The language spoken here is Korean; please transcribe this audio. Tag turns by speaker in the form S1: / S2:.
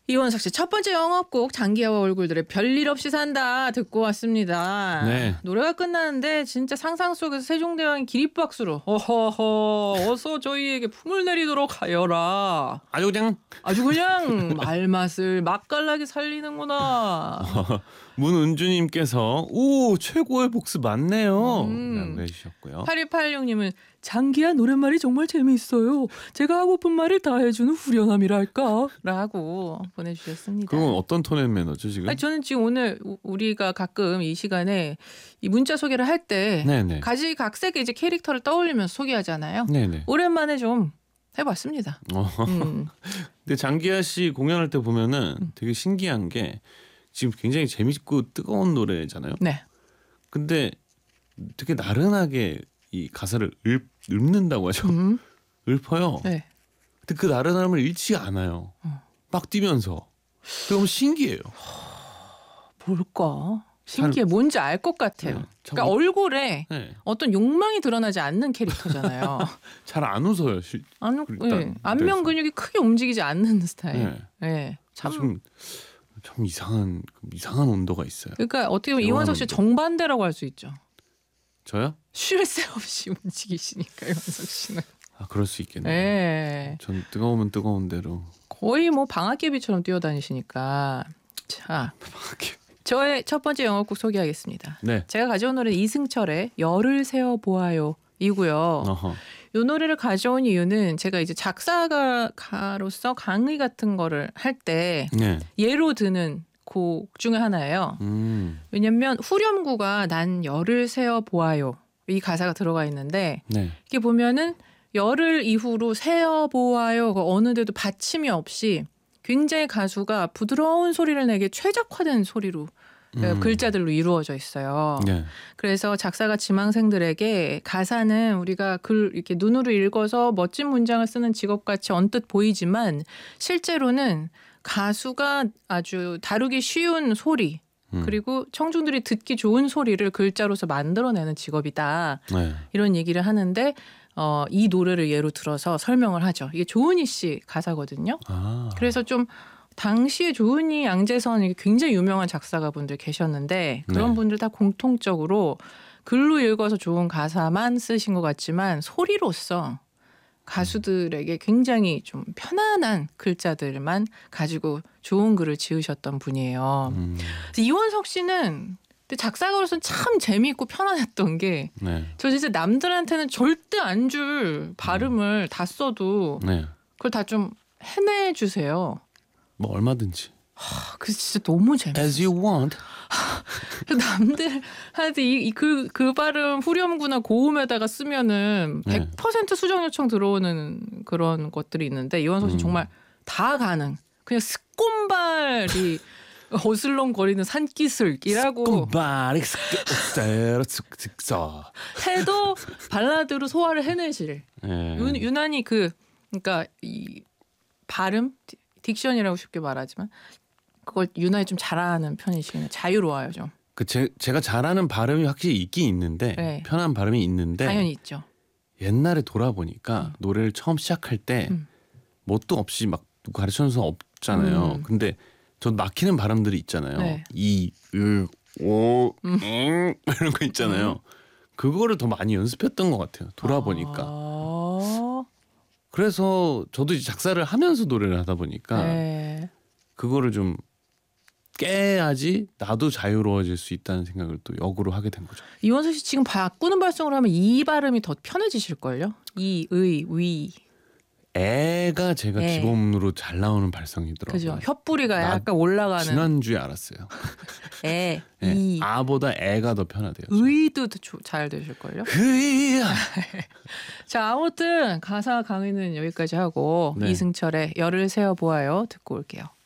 S1: 이원석 씨 첫 번째 영업곡 장기하와 얼굴들의 별일 없이 산다 듣고 왔습니다.
S2: 네.
S1: 노래가 끝나는데 진짜 상상 속에서 세종대왕이 기립박수로 어허허 어서 저희에게 품을 내리도록 하여라. 아주 그냥 말맛을 맛깔나게 살리는구나.
S2: 문은주님께서 오 최고의 복수 맞네요 라고 해주셨고요.
S1: 8186님은 장기하 노랫말이 정말 재미있어요. 제가 하고픈 말을 다 해주는 후련함이랄까 라고 보내주셨습니다.
S2: 그건 어떤 톤의 매너죠 지금?
S1: 아니, 저는 지금 오늘 우리가 가끔 이 시간에 이 문자 소개를 할 때
S2: 네네.
S1: 가지각색의 이제 캐릭터를 떠올리면서 소개하잖아요.
S2: 네네.
S1: 오랜만에 좀 해봤습니다.
S2: 근데 장기하 씨 공연할 때 보면은 되게 신기한 게 지금 굉장히 재밌고 뜨거운 노래잖아요.
S1: 네.
S2: 근데 되게 나른하게 이 가사를 읊는다고 하죠. 읊어요.
S1: 네.
S2: 근데 그 나른함을 잃지 않아요. 막 뛰면서. 너무 신기해요.
S1: 뭘까? 신기해. 뭔지 알 것 같아요.
S2: 네,
S1: 그러니까 얼굴에
S2: 네.
S1: 어떤 욕망이 드러나지 않는 캐릭터잖아요.
S2: 잘 안 웃어요.
S1: 안면 근육이 크게 움직이지 않는 스타일.
S2: 네.
S1: 네.
S2: 참 이상한 온도가 있어요.
S1: 그러니까 어떻게 보면 이원석 씨 정반대라고 할 수 있죠.
S2: 저요?
S1: 쉴 새 없이 움직이시니까 이원석 씨는.
S2: 아 그럴 수 있겠네요.
S1: 네.
S2: 전 뜨거우면 뜨거운 대로.
S1: 거의 뭐 방학개비처럼 뛰어다니시니까. 자, 저의 첫 번째 영어곡 소개하겠습니다.
S2: 네.
S1: 제가 가져온 노래는 이승철의 열을 세어 보아요 이고요.
S2: 어허.
S1: 이 노래를 가져온 이유는 제가 이제 작사가로서 강의 같은 거를 할 때
S2: 네.
S1: 예로 드는 곡 중에 하나예요. 왜냐면 후렴구가 난 열을 세어 보아요 이 가사가 들어가 있는데
S2: 네.
S1: 이게 보면은 열흘 이후로 세어 보아요 어느 데도 받침이 없이 굉장히 가수가 부드러운 소리를 내게 최적화된 소리로 글자들로 이루어져 있어요.
S2: 네.
S1: 그래서 작사가 지망생들에게 가사는 우리가 글 이렇게 눈으로 읽어서 멋진 문장을 쓰는 직업같이 언뜻 보이지만 실제로는 가수가 아주 다루기 쉬운 소리 그리고 청중들이 듣기 좋은 소리를 글자로서 만들어내는 직업이다.
S2: 네.
S1: 이런 얘기를 하는데 이 노래를 예로 들어서 설명을 하죠. 이게 조은희 씨 가사거든요.
S2: 아.
S1: 그래서 좀 당시에 조은희, 양재선 굉장히 유명한 작사가분들 계셨는데 그런
S2: 네.
S1: 분들 다 공통적으로 글로 읽어서 좋은 가사만 쓰신 것 같지만 소리로서 가수들에게 굉장히 좀 편안한 글자들만 가지고 좋은 글을 지으셨던 분이에요. 그래서 이원석 씨는 작사가로서는 참 재미있고 편안했던 게 저 진짜 남들한테는 절대 안 줄 발음을 다 써도 그걸 다 좀 해내주세요.
S2: 뭐 얼마든지.
S1: 그 진짜 너무 재밌어요.
S2: As you want.
S1: 남들한테 그 발음 후렴구나 고음에다가 쓰면은 100% 수정 요청 들어오는 그런 것들이 있는데 이원석 씨는 정말 다 가능. 그냥 스콘발이 어슬렁거리는 산기슭이라고 해도 발라드로 소화를 해내실. 유난히 그러니까 이 발음 딕션이라고 쉽게 말하지만 그걸 유난히 좀 잘하는 편이시네요. 자유로워요 좀.
S2: 제가 잘하는 발음이 확실히 있긴 있는데 편한 발음이 있는데
S1: 당연히 있죠.
S2: 옛날에 돌아보니까 노래를 처음 시작할 때 뭣도 없이 막 누구 가르쳐주는 사람 없잖아요. 근데 전 막히는 발음들이 있잖아요. 이, 오, 이런 거 있잖아요. 그거를 더 많이 연습했던 것 같아요. 돌아보니까. 그래서 저도 이제 작사를 하면서 노래를 하다 보니까 그거를 좀 깨야지 나도 자유로워질 수 있다는 생각을 또 역으로 하게 된 거죠.
S1: 이원석 씨 지금 바꾸는 발성을 하면 이 발음이 더 편해지실걸요? 이, 의, 위.
S2: 애가 제가 기본으로 잘 나오는 발성이더라고요.
S1: 그죠. 혓부리가 약간 올라가는.
S2: 지난주에 알았어요.
S1: 애, 이.
S2: 아보다 애가 더 편하대요.
S1: 의도 잘 되실걸요? 자, 아무튼 가사 강의는 여기까지 하고 이승철의 열을 세어 보아요 듣고 올게요.